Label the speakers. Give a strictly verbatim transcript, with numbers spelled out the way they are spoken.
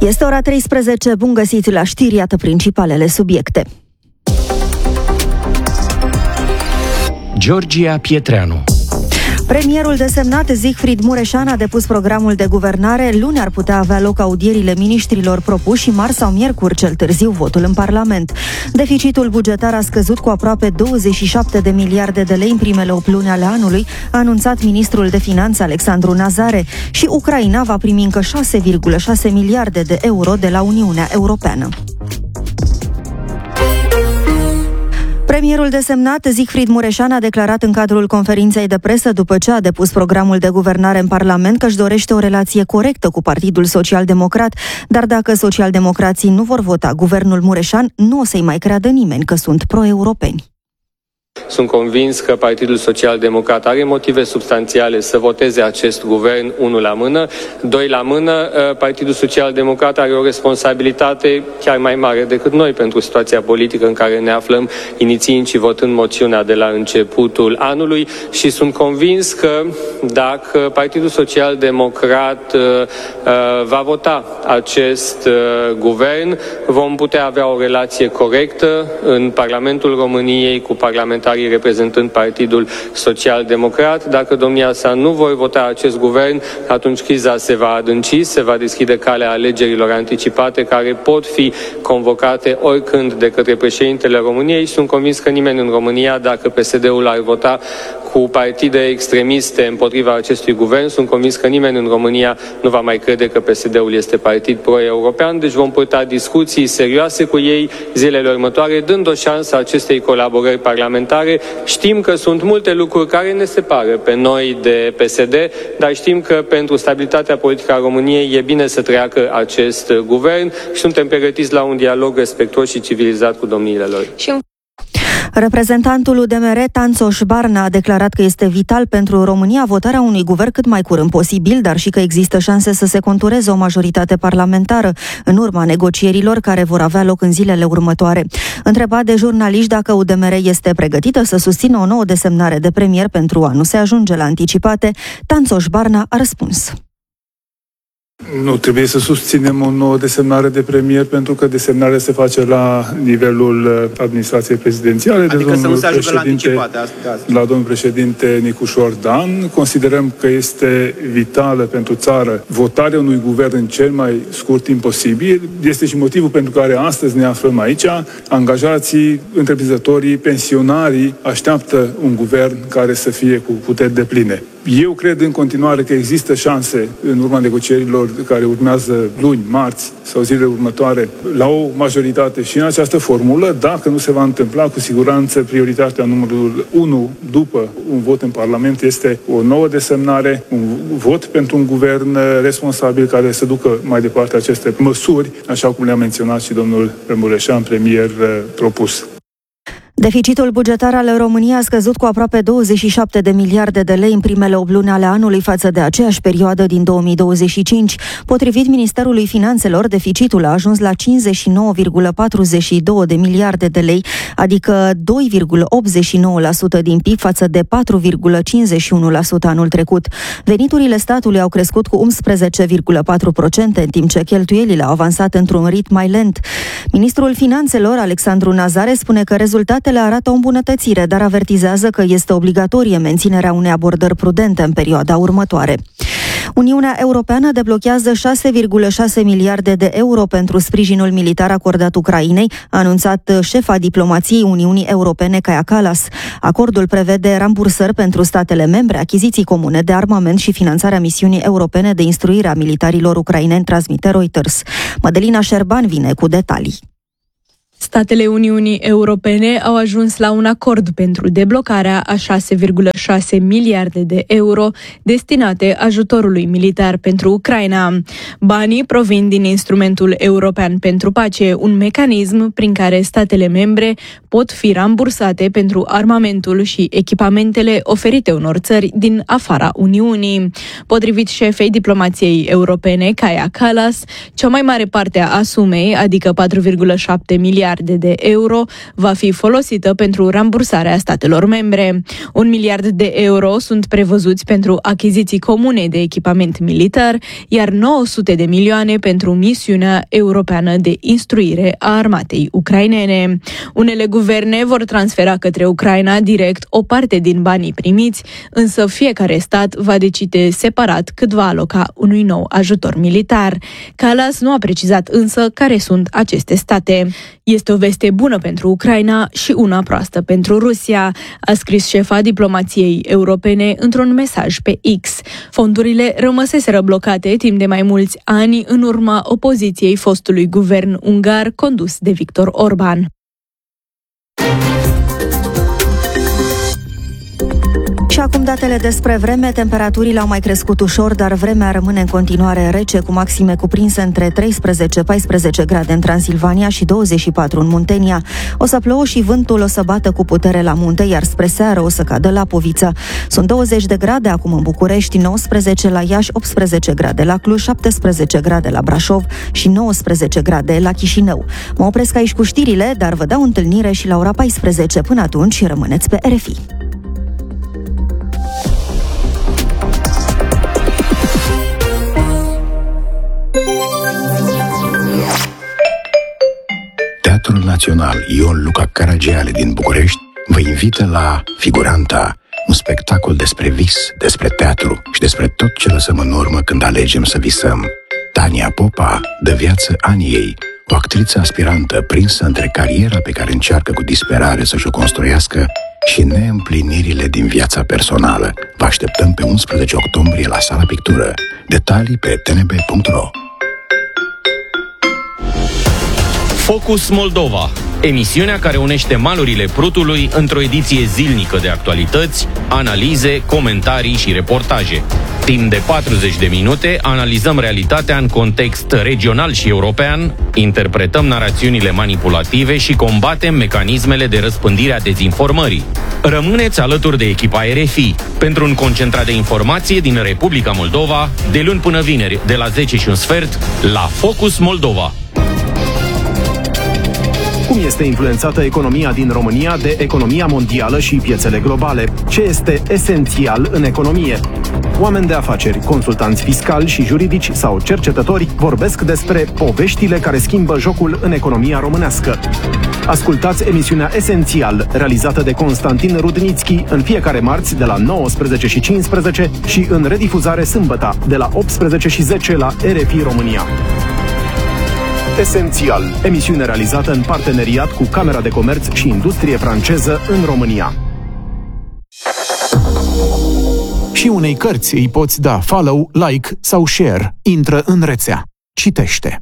Speaker 1: Este ora treisprezece, bun găsit la știri, iată principalele subiecte.
Speaker 2: Georgia Pietreanu.
Speaker 1: Premierul desemnat Siegfried Mureșan a depus programul de guvernare. Luni ar putea avea loc audierile miniștrilor propuși și marți sau miercuri cel târziu votul în Parlament. Deficitul bugetar a scăzut cu aproape douăzeci și șapte de miliarde de lei în primele opt luni ale anului, a anunțat ministrul de finanțe Alexandru Nazare, și Ucraina va primi încă șase virgulă șase miliarde de euro de la Uniunea Europeană. Premierul desemnat Siegfried Mureșan a declarat în cadrul conferinței de presă, după ce a depus programul de guvernare în Parlament, că își dorește o relație corectă cu Partidul Social-Democrat, dar dacă socialdemocrații nu vor vota guvernul Mureșan, nu o să-i mai creadă nimeni că sunt pro-europeni.
Speaker 3: Sunt convins că Partidul Social-Democrat are motive substanțiale să voteze acest guvern, unul la mână. Doi la mână, Partidul Social-Democrat are o responsabilitate chiar mai mare decât noi pentru situația politică în care ne aflăm, inițiind și votând moțiunea de la începutul anului, și sunt convins că dacă Partidul Social-Democrat va vota acest guvern, vom putea avea o relație corectă în Parlamentul României cu parlamentarii reprezentând Partidul Social-Democrat. Dacă domnia sa nu vor vota acest guvern, atunci criza se va adânci, se va deschide calea alegerilor anticipate care pot fi convocate oricând de către președintele României. Sunt convins că nimeni în România, dacă P S D-ul ar vota cu partide extremiste împotriva acestui guvern, sunt convins că nimeni în România nu va mai crede că P S D-ul este partid pro-european, deci vom purta discuții serioase cu ei zilele următoare, dând o șansă acestei colaborări parlamentare. Știm că sunt multe lucruri care ne separă pe noi de P S D, dar știm că pentru stabilitatea politică a României e bine să treacă acest guvern și suntem pregătiți la un dialog respectuos și civilizat cu domniile lor.
Speaker 1: Reprezentantul U D M R, Tanțoș Barna, a declarat că este vital pentru România votarea unui guvern cât mai curând posibil, dar și că există șanse să se contureze o majoritate parlamentară în urma negocierilor care vor avea loc în zilele următoare. Întrebat de jurnaliști dacă U D M R este pregătită să susțină o nouă desemnare de premier pentru a nu se ajunge la anticipate, Tanțoș Barna a răspuns.
Speaker 4: Nu trebuie să susținem o nouă desemnare de premier, pentru că desemnarea se face la nivelul administrației prezidențiale.
Speaker 5: Adică
Speaker 4: de
Speaker 5: să nu se ajungă la
Speaker 4: anticipate, la domnul președinte Nicușor Dan. Considerăm că este vitală pentru țară votarea unui guvern în cel mai scurt timp posibil. Este și motivul pentru care astăzi ne aflăm aici. Angajații, întreprinzătorii, pensionarii așteaptă un guvern care să fie cu puteri depline. Eu cred în continuare că există șanse în urma negocierilor care urmează luni, marți sau zilele următoare la o majoritate și în această formulă. Dacă nu se va întâmpla, cu siguranță prioritatea numărul unu după un vot în Parlament este o nouă desemnare, un vot pentru un guvern responsabil care să ducă mai departe aceste măsuri, așa cum le-a menționat și domnul Mureșan, premier propus.
Speaker 1: Deficitul bugetar al României a scăzut cu aproape douăzeci și șapte de miliarde de lei în primele opt luni ale anului față de aceeași perioadă din două mii douăzeci și cinci. Potrivit Ministerului Finanțelor, deficitul a ajuns la cincizeci și nouă virgulă patruzeci și doi de miliarde de lei, adică doi virgulă optzeci și nouă la sută din P I B față de patru virgulă cincizeci și unu la sută anul trecut. Veniturile statului au crescut cu unsprezece virgulă patru la sută, în timp ce cheltuielile au avansat într-un ritm mai lent. Ministrul Finanțelor, Alexandru Nazare, spune că rezultatele arată o îmbunătățire, dar avertizează că este obligatorie menținerea unei abordări prudente în perioada următoare. Uniunea Europeană deblochează șase virgulă șase miliarde de euro pentru sprijinul militar acordat Ucrainei, a anunțat șefa diplomației Uniunii Europene, Kaja Kallas. Acordul prevede rambursări pentru statele membre, achiziții comune de armament și finanțarea misiunii europene de instruire a militarilor ucraineni, transmite Reuters. Mădălina Șerban vine cu detalii.
Speaker 6: Statele Uniunii Europene au ajuns la un acord pentru deblocarea a șase virgulă șase miliarde de euro destinate ajutorului militar pentru Ucraina. Banii provin din Instrumentul European pentru Pace, un mecanism prin care statele membre pot fi rambursate pentru armamentul și echipamentele oferite unor țări din afara Uniunii. Potrivit șefei diplomației europene, Kaja Kallas, cea mai mare parte a sumei, adică patru virgulă șapte miliarde miliarde de euro va fi folosită pentru rambursarea statelor membre. Un miliard de euro sunt prevăzuți pentru achiziții comune de echipament militar, iar nouă sute de milioane pentru misiunea europeană de instruire a armatei ucrainene. Unele guverne vor transfera către Ucraina direct o parte din banii primiți, însă fiecare stat va decide separat cât va aloca unui nou ajutor militar. Kallas nu a precizat însă care sunt aceste state. Este o veste bună pentru Ucraina și una proastă pentru Rusia, a scris șefa diplomației europene într-un mesaj pe X. Fondurile rămăseseră blocate timp de mai mulți ani în urma opoziției fostului guvern ungar condus de Viktor Orban.
Speaker 1: Și acum datele despre vreme. Temperaturile au mai crescut ușor, dar vremea rămâne în continuare rece, cu maxime cuprinse între treisprezece paisprezece grade în Transilvania și douăzeci și patru în Muntenia. O să plouă și vântul o să bată cu putere la munte, iar spre seară o să cadă Lapovița. Sunt douăzeci de grade acum în București, nouăsprezece la Iași, optsprezece grade la Cluj, șaptesprezece grade la Brașov și nouăsprezece grade la Chișinău. Mă opresc aici cu știrile, dar vă dau întâlnire și la ora paisprezece. Până atunci, rămâneți pe R F I.
Speaker 2: Teatrul Național Ion Luca Caragiale din București vă invită la Figuranta, un spectacol despre vis, despre teatru și despre tot ce lăsăm în urmă când alegem să visăm. Tania Popa dă viață Aniei, o actriță aspirantă prinsă între cariera pe care încearcă cu disperare să-și o construiască și neîmplinirile din viața personală. Vă așteptăm pe unsprezece octombrie la Sala Pictură. Detalii pe t n b punct r o.
Speaker 5: Focus Moldova, emisiunea care unește malurile Prutului într-o ediție zilnică de actualități, analize, comentarii și reportaje. Timp de patruzeci de minute analizăm realitatea în context regional și european, interpretăm narațiunile manipulative și combatem mecanismele de răspândire a dezinformării. Rămâneți alături de echipa R F I pentru un concentrat de informație din Republica Moldova, de luni până vineri, de la zece și un sfert, la Focus Moldova.
Speaker 7: Cum este influențată economia din România de economia mondială și piețele globale? Ce este esențial în economie? Oameni de afaceri, consultanți fiscali și juridici sau cercetători vorbesc despre poveștile care schimbă jocul în economia românească. Ascultați emisiunea Esențial, realizată de Constantin Rudnițchi, în fiecare marți de la nouăsprezece și cincisprezece și în redifuzare sâmbătă de la optsprezece și zece la R F I România. Esențial, emisiune realizată în parteneriat cu Camera de Comerț și Industrie franceză în România.
Speaker 8: Și unei cărți îi poți da follow, like sau share. Intră în rețea. Citește.